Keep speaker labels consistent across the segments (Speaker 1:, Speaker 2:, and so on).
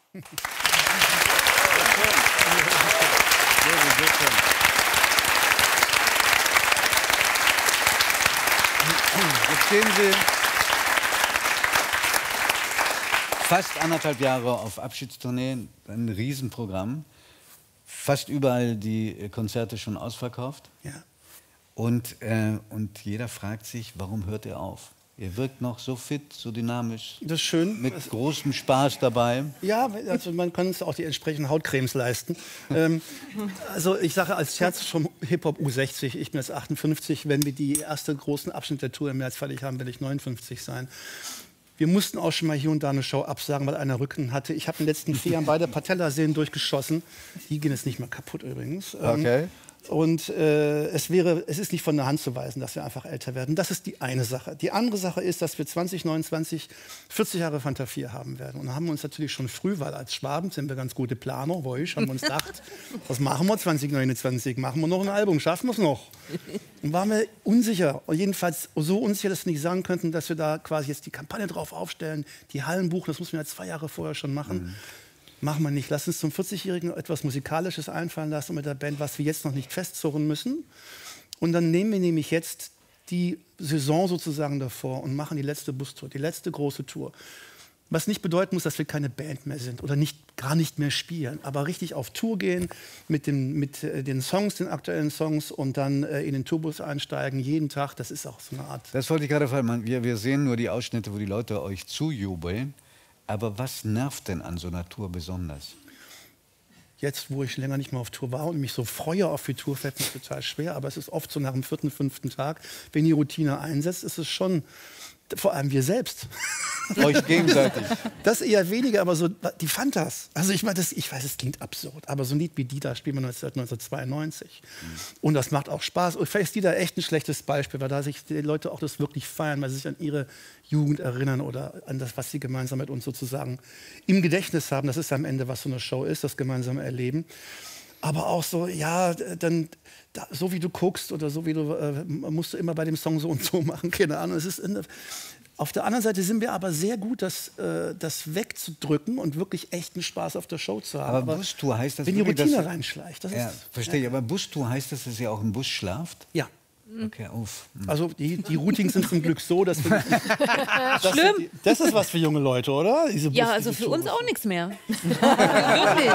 Speaker 1: Jetzt stehen Sie fast 1,5 Jahre auf Abschiedstournee, ein Riesenprogramm. Fast überall die Konzerte schon ausverkauft.
Speaker 2: Ja.
Speaker 1: Und jeder fragt sich, warum hört ihr auf? Ihr wirkt noch so fit, so dynamisch.
Speaker 2: Das ist schön.
Speaker 1: Mit großem Spaß dabei.
Speaker 2: Ja, also man kann uns auch die entsprechenden Hautcremes leisten. Also ich sage als Scherz schon Hip-Hop U60, ich bin jetzt 58. Wenn wir die erste großen Abschnitt der Tour im März fertig haben, werde ich 59 sein. Wir mussten auch schon mal hier und da eine Show absagen, weil einer Rücken hatte. Ich habe in den letzten 4 Jahren beide Patellasehnen durchgeschossen. Die gehen jetzt nicht mehr kaputt übrigens.
Speaker 1: Okay.
Speaker 2: Und es ist nicht von der Hand zu weisen, dass wir einfach älter werden. Das ist die eine Sache. Die andere Sache ist, dass wir 2029 40 Jahre Fanta 4 haben werden. Und da haben wir uns natürlich schon früh, weil als Schwaben sind wir ganz gute Planer, haben wir uns gedacht, was machen wir 2029? Machen wir noch ein Album? Schaffen wir es noch? Und waren wir unsicher. Und jedenfalls so unsicher, dass wir nicht sagen könnten, dass wir da quasi jetzt die Kampagne drauf aufstellen, die Hallen buchen. Das mussten wir ja 2 Jahre vorher schon machen. Machen wir nicht. Lass uns zum 40-Jährigen etwas Musikalisches einfallen lassen mit der Band, was wir jetzt noch nicht festzurren müssen. Und dann nehmen wir nämlich jetzt die Saison sozusagen davor und machen die letzte Bustour, die letzte große Tour. Was nicht bedeuten muss, dass wir keine Band mehr sind oder gar nicht mehr spielen, aber richtig auf Tour gehen mit den Songs, den aktuellen Songs und dann in den Tourbus einsteigen, jeden Tag. Das ist auch so eine Art...
Speaker 1: Das wollte ich gerade fragen. Wir sehen nur die Ausschnitte, wo die Leute euch zujubeln. Aber was nervt denn an so einer Tour besonders?
Speaker 2: Jetzt, wo ich länger nicht mehr auf Tour war und mich so freue auf die Tour, fällt mir total schwer. Aber es ist oft so nach dem 4., 5. Tag, wenn die Routine einsetzt, ist es schon, vor allem wir selbst.
Speaker 1: Euch gegenseitig.
Speaker 2: Das eher weniger, aber so die Fantas. Also ich meine, ich weiß, es klingt absurd, aber so ein Lied wie Dieter spielen wir seit 1992. Und das macht auch Spaß. Und vielleicht ist Dieter echt ein schlechtes Beispiel, weil da sich die Leute auch das wirklich feiern, weil sie sich an ihre Jugend erinnern oder an das, was sie gemeinsam mit uns sozusagen im Gedächtnis haben. Das ist am Ende, was so eine Show ist, das gemeinsame Erleben. Aber auch so, ja, dann so wie du guckst oder so wie du, musst du immer bei dem Song so und so machen, keine Ahnung. Auf der anderen Seite sind wir aber sehr gut, das wegzudrücken und wirklich echten Spaß auf der Show zu haben.
Speaker 1: Aber Bustour heißt das
Speaker 2: wenn die
Speaker 1: wirklich,
Speaker 2: Routine reinschleicht. Das
Speaker 1: ja,
Speaker 2: ist,
Speaker 1: verstehe ich. Aber Bustour heißt das, dass ihr auch im Bus schlaft?
Speaker 2: Ja.
Speaker 1: Okay, uff.
Speaker 2: Also die Routings sind zum Glück so, dass wir... Schlimm. Das ist was für junge Leute, oder?
Speaker 3: Ja, also für uns auch nichts mehr. Wirklich.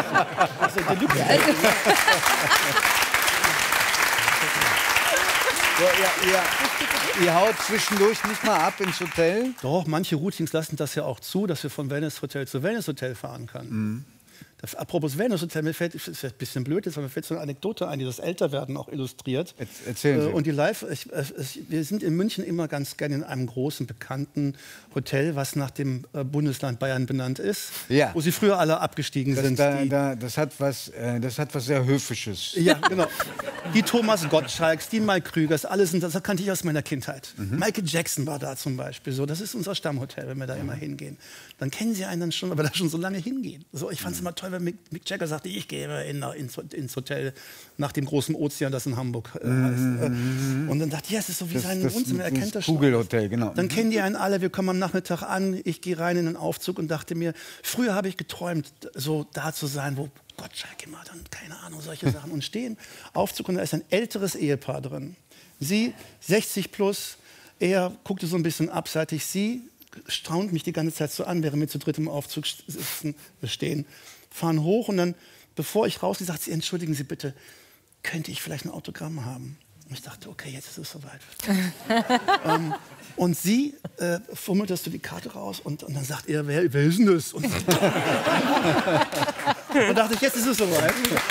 Speaker 1: Ihr haut zwischendurch nicht mal ab ins Hotel?
Speaker 2: Doch, manche Routings lassen das ja auch zu, dass wir von Wellness-Hotel zu Wellness-Hotel fahren können. Apropos Wellness-Hotel, mir fällt, das ist ein bisschen blöd, aber mir fällt so eine Anekdote ein, die das Älterwerden auch illustriert.
Speaker 1: Erzählen Sie.
Speaker 2: Und die wir sind in München immer ganz gerne in einem großen, bekannten Hotel, was nach dem Bundesland Bayern benannt ist,
Speaker 1: ja,
Speaker 2: wo sie früher alle abgestiegen sind.
Speaker 1: Das hat was sehr Höfisches.
Speaker 2: Ja, genau. Die Thomas Gottschalks, die Mike Krügers, das kannte ich aus meiner Kindheit. Michael Jackson war da zum Beispiel. So, das ist unser Stammhotel, wenn wir da immer hingehen. Dann kennen sie einen dann schon, aber da schon so lange hingehen. So, ich fand es immer toll, wenn Mick Jagger sagte, ich gehe ins Hotel nach dem großen Ozean, das in Hamburg heißt. Und dann dachte ich, ja, es ist so wie sein Wohnzimmer, er kennt das schon.
Speaker 1: Kugelhotel, genau.
Speaker 2: Dann kennen die einen alle, wir kommen am Nachmittag an, ich gehe rein in den Aufzug und dachte mir, früher habe ich geträumt, so da zu sein, wo Gottschalk immer dann, keine Ahnung, solche Sachen. Und stehen, Aufzug, und da ist ein älteres Ehepaar drin. Sie, 60 plus, er guckte so ein bisschen abseitig, sie staunt mich die ganze Zeit so an, während wir zu dritt im Aufzug sitzen, stehen, fahren hoch und dann, bevor ich rausgehe, sagt sie, entschuldigen Sie bitte, könnte ich vielleicht ein Autogramm haben? Und ich dachte, okay, jetzt ist es soweit. Und sie fummelt das so die Karte raus und dann sagt er, wer ist denn das? Und dachte ich, jetzt ist es soweit.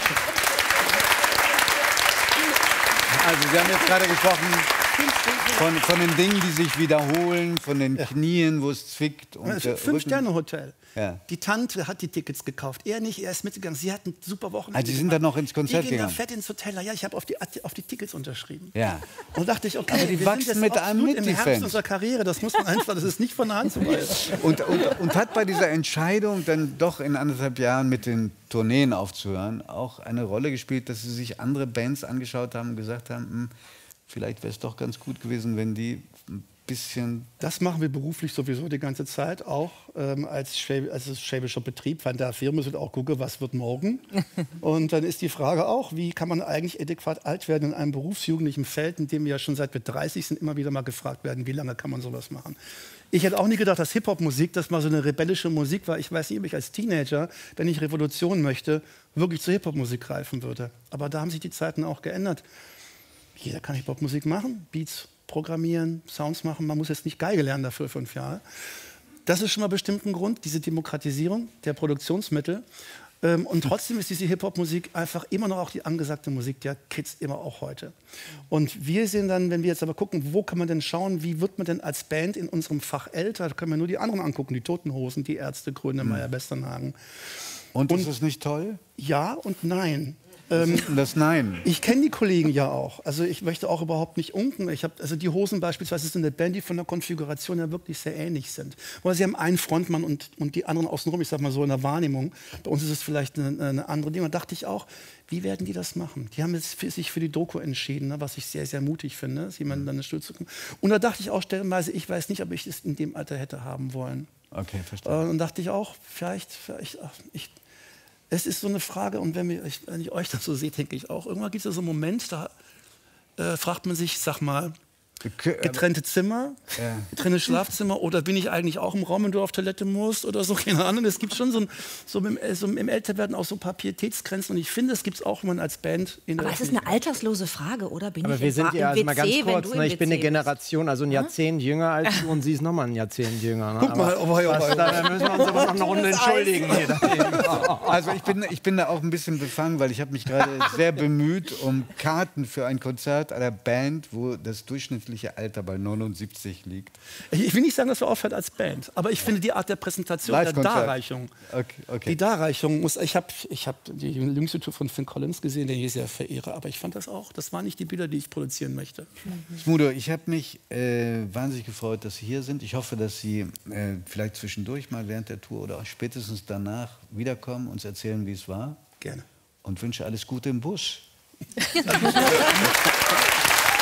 Speaker 1: Also, Sie haben jetzt gerade gesprochen von den Dingen, die sich wiederholen, von den Knien, wo es zwickt. Und
Speaker 2: 5-Sterne-Hotel.
Speaker 1: Ja.
Speaker 2: Die Tante hat die Tickets gekauft. Er nicht, er ist mitgegangen. Sie hatten super Wochenende.
Speaker 1: Also, Sie sind dann noch ins Konzert
Speaker 2: gegangen? Die gehen
Speaker 1: gegangen?
Speaker 2: da fett ins Hotel. Ja, ich habe auf die Tickets unterschrieben.
Speaker 1: Ja.
Speaker 2: Und dachte ich, okay,
Speaker 1: aber die wachsen mit einem mit,
Speaker 2: im
Speaker 1: die
Speaker 2: Herbst
Speaker 1: Fans.
Speaker 2: unserer Karriere. Das muss man einfach, das ist nicht von der Hand zu weisen.
Speaker 1: Und hat bei dieser Entscheidung dann doch in 1,5 Jahren mit den Tourneen aufzuhören auch eine Rolle gespielt, dass Sie sich andere Bands angeschaut haben und gesagt haben, vielleicht wäre es doch ganz gut gewesen, wenn die ein bisschen...
Speaker 2: Das machen wir beruflich sowieso die ganze Zeit, auch als schwäbischer Betrieb. Von der Firma müssen wir auch gucken, was wird morgen. Und dann ist die Frage auch, wie kann man eigentlich adäquat alt werden in einem berufsjugendlichen Feld, in dem wir ja schon seit wir 30 sind, immer wieder mal gefragt werden, wie lange kann man sowas machen. Ich hätte auch nie gedacht, dass Hip-Hop-Musik, das mal so eine rebellische Musik war. Ich weiß nicht, ob ich als Teenager, wenn ich Revolution möchte, wirklich zur Hip-Hop-Musik greifen würde. Aber da haben sich die Zeiten auch geändert. Jeder kann Hip-Hop-Musik machen, Beats programmieren, Sounds machen. Man muss jetzt nicht Geige lernen dafür 5 Jahre. Das ist schon mal bestimmt ein Grund, diese Demokratisierung der Produktionsmittel. Und trotzdem ist diese Hip-Hop-Musik einfach immer noch auch die angesagte Musik der Kids, immer auch heute. Und wir sehen dann, wenn wir jetzt aber gucken, wo kann man denn schauen, wie wird man denn als Band in unserem Fach älter, da können wir nur die anderen angucken, die Toten Hosen, die Ärzte, Grönemeyer, Westernhagen.
Speaker 1: Und ist es nicht toll?
Speaker 2: Ja und nein.
Speaker 1: Das Nein.
Speaker 2: Ich kenne die Kollegen ja auch. Also ich möchte auch überhaupt nicht unken. Also die Hosen beispielsweise sind eine Band, die von der Konfiguration ja wirklich sehr ähnlich sind. Weil sie haben einen Frontmann und die anderen außenrum, ich sag mal so in der Wahrnehmung. Bei uns ist es vielleicht eine andere Dinge. Da dachte ich auch, wie werden die das machen? Die haben jetzt sich für die Doku entschieden, ne, was ich sehr, sehr mutig finde, jemanden dann eine Stütze zu kommen. Und da dachte ich auch stellenweise, ich weiß nicht, ob ich es in dem Alter hätte haben wollen.
Speaker 1: Okay, verstehe.
Speaker 2: Und dachte ich auch, es ist so eine Frage, und wenn ich euch das so sehe, denke ich auch, irgendwann gibt es ja so einen Moment, da fragt man sich, sag mal, getrennte Zimmer, getrennte Schlafzimmer, oder bin ich eigentlich auch im Raum, wenn du auf Toilette musst oder so, keine Ahnung. Es gibt schon im Älterwerden auch so ein paar Pietätsgrenzen, und ich finde, es gibt es auch, wenn man als Band in der
Speaker 3: Aber es ist eine alterslose Frage, oder?
Speaker 4: Aber wir sind ja, also mal ganz kurz, ne, ich bin eine Generation, also ein Jahrzehnt jünger als du, und sie ist noch mal ein Jahrzehnt jünger. Ne?
Speaker 2: Guck mal,
Speaker 4: da müssen wir uns aber noch eine Runde entschuldigen.
Speaker 1: Also ich bin da auch ein bisschen befangen, weil ich habe mich gerade sehr bemüht um Karten für ein Konzert einer Band, wo das durchschnittliche Alter bei 79 liegt.
Speaker 2: Ich will nicht sagen, dass wir aufhören als Band, aber ich finde die Art der Präsentation, der Darreichung.
Speaker 1: Okay.
Speaker 2: Die Darreichung muss. Ich hab die jüngste Tour von Phil Collins gesehen, den ich sehr verehre, aber ich fand das auch, das waren nicht die Bilder, die ich produzieren möchte.
Speaker 1: Smudo, ich habe mich wahnsinnig gefreut, dass Sie hier sind. Ich hoffe, dass Sie vielleicht zwischendurch mal während der Tour oder auch spätestens danach wiederkommen, uns erzählen, wie es war.
Speaker 2: Gerne.
Speaker 1: Und wünsche alles Gute im Bus.